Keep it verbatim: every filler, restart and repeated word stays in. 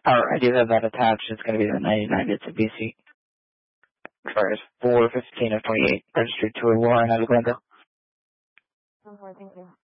Alright, I do have that attached. It's going to be the ninety-nine Mitsubishi. Sorry, it's four fifteen of twenty-eight. Registered to a Warren out of Glendale. Oh, thank you.